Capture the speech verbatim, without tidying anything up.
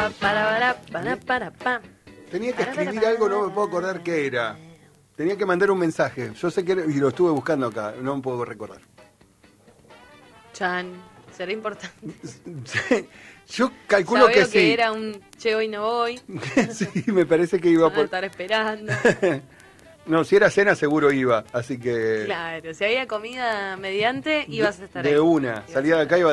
pa, para, para, para, para, pa. Tenía que escribir algo, no me puedo acordar qué era. Tenía que mandar un mensaje. Yo sé que era, y lo estuve buscando acá, no me puedo recordar. Chan, será importante. Yo calculo ya veo que, que sí. era un che hoy no voy. Sí, me parece que iba Van a por... estar esperando. No, si era cena seguro iba, así que... Claro, si había comida mediante, ibas a estar de ahí. una, Ibas salía a de estar acá y iba